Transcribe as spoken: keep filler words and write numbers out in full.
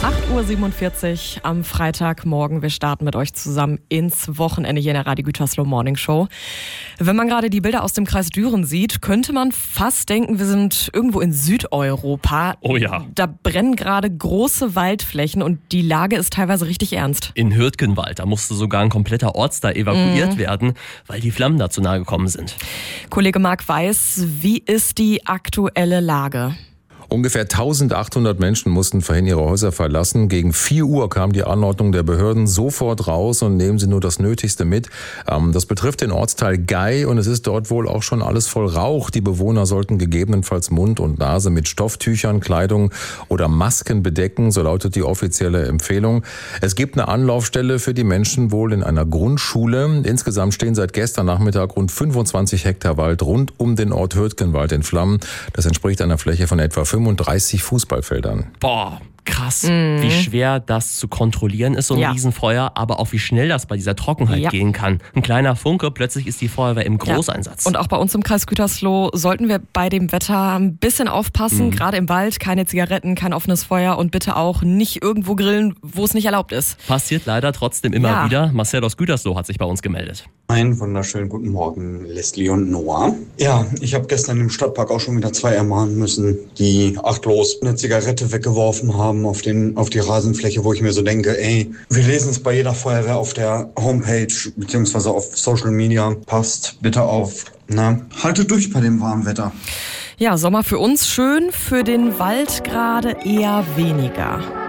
acht Uhr siebenundvierzig am Freitagmorgen. Wir starten mit euch zusammen ins Wochenende hier in der Radio Gütersloh Morning Show. Wenn man gerade die Bilder aus dem Kreis Düren sieht, könnte man fast denken, wir sind irgendwo in Südeuropa. Oh ja. Da brennen gerade große Waldflächen und die Lage ist teilweise richtig ernst. In Hürtgenwald, da musste sogar ein kompletter Ortsteil evakuiert mhm. werden, weil die Flammen da zu nahe gekommen sind. Kollege Marc Weiß, wie ist die aktuelle Lage? Ungefähr eintausendachthundert Menschen mussten vorhin ihre Häuser verlassen. Gegen vier Uhr kam die Anordnung der Behörden sofort raus und nehmen Sie nur das Nötigste mit. Das betrifft den Ortsteil Gei und es ist dort wohl auch schon alles voll Rauch. Die Bewohner sollten gegebenenfalls Mund und Nase mit Stofftüchern, Kleidung oder Masken bedecken, so lautet die offizielle Empfehlung. Es gibt eine Anlaufstelle für die Menschen wohl in einer Grundschule. Insgesamt stehen seit gestern Nachmittag rund fünfundzwanzig Hektar Wald rund um den Ort Hürtgenwald in Flammen. Das entspricht einer Fläche von etwa fünfunddreißig Fußballfeldern. Boah, krass, mhm. wie schwer das zu kontrollieren ist, so ein ja. Riesenfeuer, aber auch wie schnell das bei dieser Trockenheit ja. gehen kann. Ein kleiner Funke, plötzlich ist die Feuerwehr im Großeinsatz. Ja. Und auch bei uns im Kreis Gütersloh sollten wir bei dem Wetter ein bisschen aufpassen, mhm. gerade im Wald, keine Zigaretten, kein offenes Feuer und bitte auch nicht irgendwo grillen, wo es nicht erlaubt ist. Passiert leider trotzdem immer ja. wieder. Marcel aus Gütersloh hat sich bei uns gemeldet. Einen wunderschönen guten Morgen, Leslie und Noah. Ja, ich habe gestern im Stadtpark auch schon wieder zwei ermahnen müssen, die achtlos eine Zigarette weggeworfen haben auf den auf die Rasenfläche, wo ich mir so denke, ey, wir lesen es bei jeder Feuerwehr auf der Homepage beziehungsweise auf Social Media. Passt bitte auf, na, haltet durch bei dem warmen Wetter. Ja, Sommer für uns schön, für den Wald gerade eher weniger.